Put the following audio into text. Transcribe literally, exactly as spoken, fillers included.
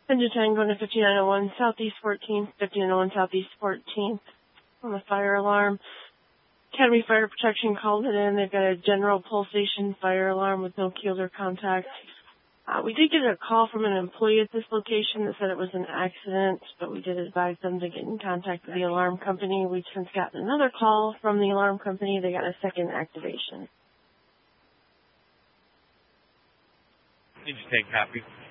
Engine ten going to fifty-nine oh one Southeast fourteenth, fifty-nine oh one Southeast fourteenth on the fire alarm. Academy Fire Protection called it in. They've got a general pulsation fire alarm with no keel or contact. Uh, we did get a call from an employee at this location that said it was an accident, but we did advise them to get in contact with the alarm company. We've since gotten another call from the alarm company. They got a second activation. Did you take copy?